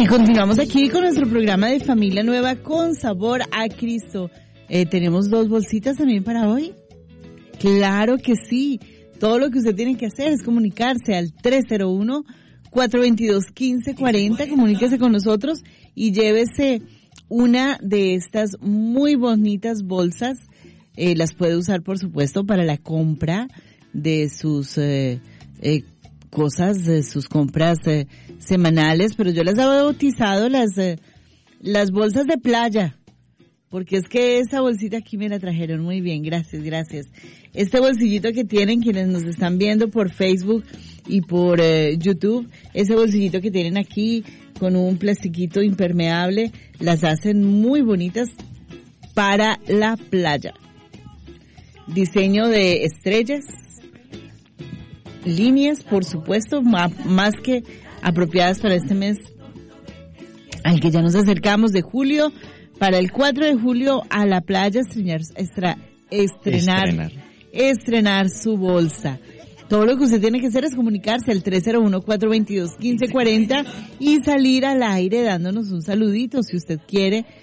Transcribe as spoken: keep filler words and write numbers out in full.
Y continuamos aquí con nuestro programa de Familia Nueva con sabor a Cristo. Eh, ¿Tenemos dos bolsitas también para hoy? Claro que sí. Todo lo que usted tiene que hacer es comunicarse al tres cero uno, cuatro dos dos, uno cinco cuatro cero. Comuníquese con nosotros y llévese una de estas muy bonitas bolsas. Eh, las puede usar, por supuesto, para la compra de sus eh, eh, cosas, de sus compras eh, semanales, pero yo las he bautizado las eh, las bolsas de playa, porque es que esa bolsita aquí me la trajeron muy bien, gracias, gracias. Este bolsillito que tienen quienes nos están viendo por Facebook y por eh, YouTube, ese bolsillito que tienen aquí con un plastiquito impermeable, las hacen muy bonitas para la playa. Diseño de estrellas, líneas, por supuesto, más que apropiadas para este mes al que ya nos acercamos de julio. Para el cuatro de julio a la playa estrenar, estra, estrenar, estrenar, estrenar su bolsa. Todo lo que usted tiene que hacer es comunicarse al tres cero uno, cuatro dos dos, uno cinco cuatro cero y salir al aire dándonos un saludito si usted quiere